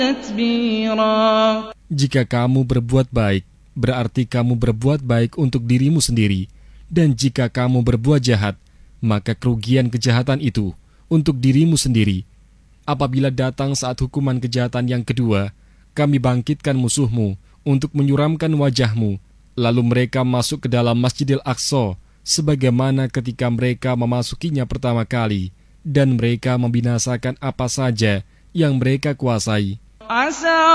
Jika kamu berbuat baik, berarti kamu berbuat baik untuk dirimu sendiri. Dan jika kamu berbuat jahat, maka kerugian kejahatan itu untuk dirimu sendiri. Apabila datang saat hukuman kejahatan yang kedua, kami bangkitkan musuhmu untuk menyuramkan wajahmu. Lalu mereka masuk ke dalam Masjidil Aqsa, sebagaimana ketika mereka memasukinya pertama kali, dan mereka membinasakan apa saja yang mereka kuasai.